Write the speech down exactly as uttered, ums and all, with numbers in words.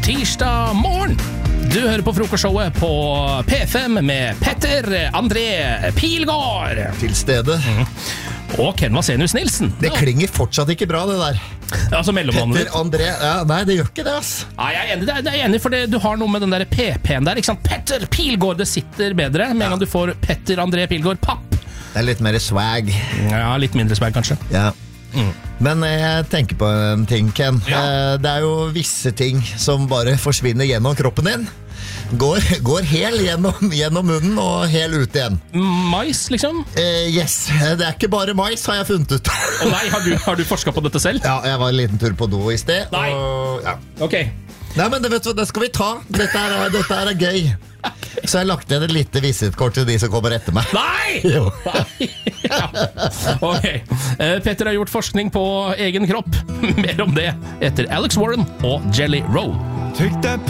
tirsdag morgen. Du hører på frokostshowet på P fem med Petter André Pilgaard. Til stede. Mm. Og Ken Vasenius Nilsen. Det klinger fortsatt ikke bra, det der. Altså mellomnavnet Petter André, ja, nei, det gjør ikke det, ass. Nei, jeg er enig, det er, det er enig, for det, du har noe med den der P P-en der, ikke sant? Petter Pilgaard, det sitter bedre med en gang du får Petter André Pilgaard papp. Det er litt mer swag. Ja, litt mindre swag kanskje. Ja. Mm. Men jeg tenker på en ting, Ken. Ja. Det er jo visse ting som bare forsvinner gjennom kroppen din. Går, går hel gjennom, gjennom munnen og hel ut igjen. Mais, liksom? Eh, yes, det er ikke bare mais, har jeg funnet ut. Å nei, har du, har du forsket på dette selv? Ja, jeg var en liten tur på do i sted. Nei. Og, ja. Ok. Nei, men det, vet du, det skal vi ta. Dette er, dette er gøy. Så jeg har lagt ned et lite visittkort til de som kommer etter meg. Nei! Jo. Nei. Ja. Ok. Eh, Petter har gjort forskning på egen kropp. Mer om det etter Alex Warren og Jelly Roll.